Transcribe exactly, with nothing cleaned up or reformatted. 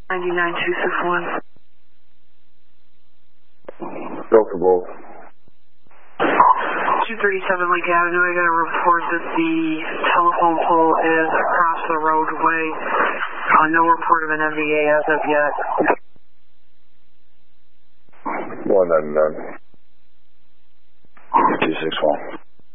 ninety-nine two six one. Delta Wolf. two thirty-seven Lake Avenue, I got a report that the telephone pole is across the roadway. Uh, no report of an M D A as of yet. one ninety-nine.